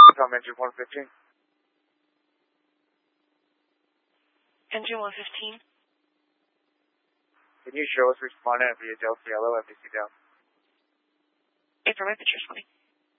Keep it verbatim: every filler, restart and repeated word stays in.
Tom, engine one fifteen. Engine one fifteen. Can you show us responding via Delta Yellow, F D C down? Affirmative, Picture twenty.